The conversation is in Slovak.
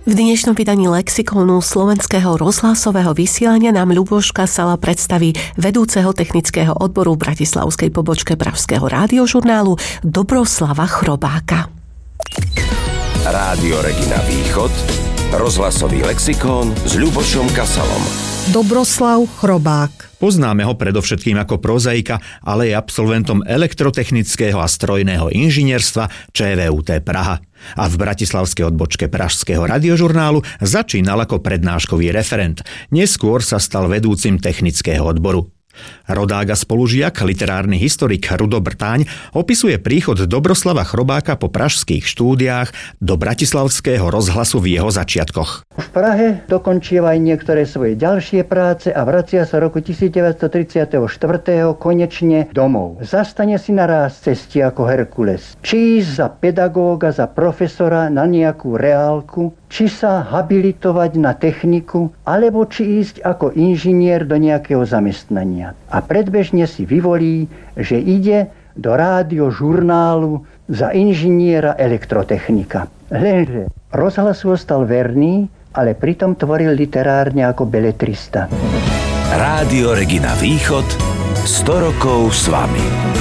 V dnešnom vydaní Lexikónu slovenského rozhlasového vysielania nám Ľuboš Kasala predstaví vedúceho technického odboru v bratislavskej pobočke Pražského rádiožurnálu Dobroslava Chrobáka. Rádio Regina Východ, rozhlasový lexikón s Ľubošom Kasalom. Dobroslav Chrobák. Poznáme ho predovšetkým ako prozaika, ale je absolventom elektrotechnického a strojného inžinierstva ČVUT Praha. A v bratislavskej odbočke Pražského radiožurnálu začínal ako prednáškový referent. Neskôr sa stal vedúcim technického odboru. Rodák a spolužiak, literárny historik Rudo Brtáň, opisuje príchod Dobroslava Chrobáka po pražských štúdiách do bratislavského rozhlasu v jeho začiatkoch. V Prahe dokončíva aj niektoré svoje ďalšie práce a vracia sa roku 1934 konečne domov. Zastane si naraz cesty ako Herkules. Či ísť za pedagóga, za profesora na nejakú reálku, či sa habilitovať na techniku, alebo či ísť ako inžinier do nejakého zamestnania. A predbežne si vyvolí, že ide do rádiožurnálu za inžiniera elektrotechnika. Lenže rozhlasu ostal verný, ale pritom tvoril literárne ako beletrista. Rádio Regina Východ, 100 rokov s vami.